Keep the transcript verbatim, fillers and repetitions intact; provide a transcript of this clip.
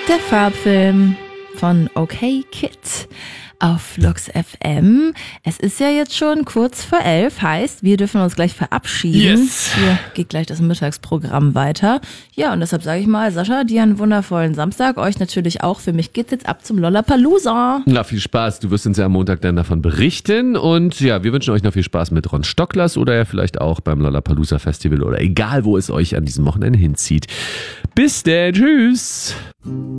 Der Farbfilm von Okay Kid auf Lux F M. Es ist ja jetzt schon kurz vor elf, heißt, wir dürfen uns gleich verabschieden. Yes. Hier geht gleich das Mittagsprogramm weiter. Ja, und deshalb sage ich mal, Sascha, dir einen wundervollen Samstag. Euch natürlich auch. Für mich geht's jetzt ab zum Lollapalooza. Na, viel Spaß. Du wirst uns ja am Montag dann davon berichten. Und ja, wir wünschen euch noch viel Spaß mit Ron Stocklers oder ja vielleicht auch beim Lollapalooza Festival oder egal, wo es euch an diesem Wochenende hinzieht. Bis dann. Tschüss.